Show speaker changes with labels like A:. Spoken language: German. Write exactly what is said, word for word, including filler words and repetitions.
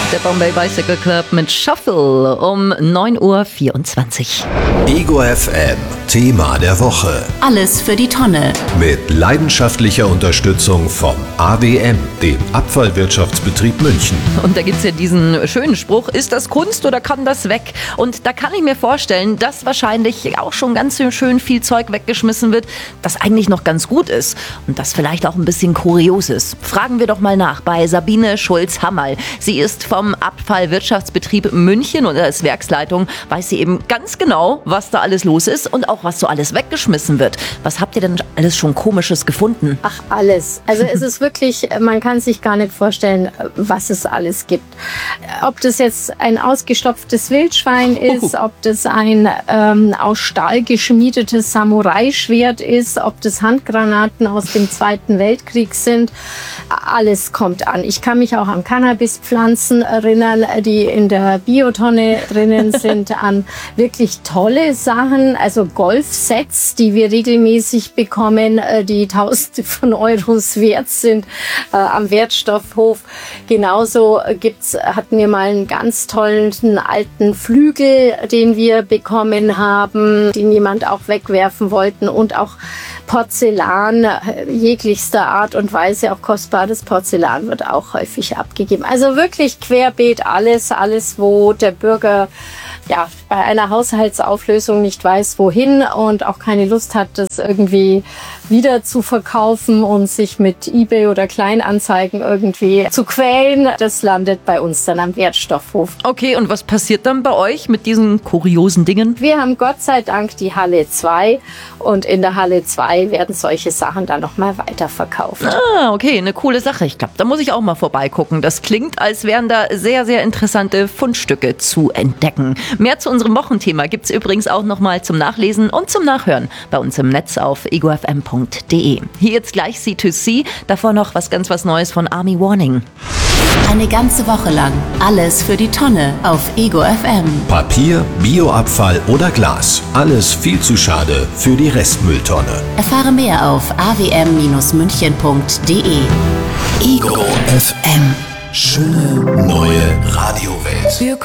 A: Der Bombay Bicycle Club mit Shuffle um neun Uhr vierundzwanzig.
B: Ego F M, Thema der Woche.
C: Alles für die Tonne.
B: Mit leidenschaftlicher Unterstützung vom A W M, dem Abfallwirtschaftsbetrieb München.
A: Und da gibt es ja diesen schönen Spruch, ist das Kunst oder kann das weg? Und da kann ich mir vorstellen, dass wahrscheinlich auch schon ganz schön viel Zeug weggeschmissen wird, das eigentlich noch ganz gut ist und das vielleicht auch ein bisschen kurios ist. Fragen wir doch mal nach bei Sabine Schulz-Hammerl. Sie ist vom Abfallwirtschaftsbetrieb München und als Werksleitung weiß sie eben ganz genau, was da alles los ist und auch was so alles weggeschmissen wird. Was habt ihr denn alles schon Komisches gefunden?
D: Ach, alles. Also es ist wirklich, man kann sich gar nicht vorstellen, was es alles gibt. Ob das jetzt ein ausgestopftes Wildschwein ist, ob das ein ähm, aus Stahl geschmiedetes Samurai-Schwert ist, ob das Handgranaten aus dem Zweiten Weltkrieg sind, alles kommt an. Ich kann mich auch an Cannabispflanzen erinnern, die in der Biotonne drinnen sind, an wirklich tolle Sachen, also Golfsets, die wir regelmäßig bekommen, die Tausende von Euros wert sind äh, am Wertstoffhof. Genauso gibt's, hatten wir mal einen ganz tollen alten Flügel, den wir bekommen haben, den jemand auch wegwerfen wollten, und auch Porzellan jeglichster Art und Weise, auch kostbares Porzellan wird auch häufig abgegeben. Also wirklich querbeet alles, alles, wo der Bürger ja bei einer Haushaltsauflösung nicht weiß, wohin und auch keine Lust hat, das irgendwie wieder zu verkaufen und sich mit eBay oder Kleinanzeigen irgendwie zu quälen. Das landet bei uns dann am Wertstoffhof.
A: Okay, und was passiert dann bei euch mit diesen kuriosen Dingen?
D: Wir haben Gott sei Dank die Halle zwei und in der Halle zwei werden solche Sachen dann nochmal weiterverkauft.
A: Ah, okay, eine coole Sache. Ich glaube, da muss ich auch mal vorbeigucken. Das klingt, als wären da sehr, sehr interessante Fundstücke zu entdecken. Mehr zu unserem Wochenthema gibt es übrigens auch nochmal zum Nachlesen und zum Nachhören bei uns im Netz auf ego f m punkt d e. Hier jetzt gleich C zwei C, davor noch was ganz was Neues von Army Warning.
C: Eine ganze Woche lang alles für die Tonne auf Ego F M.
B: Papier, Bioabfall oder Glas. Alles viel zu schade für die Restmülltonne.
C: Erfahre mehr auf a w m münchen punkt d e.
B: Ego F M. Schöne neue Radiowelt.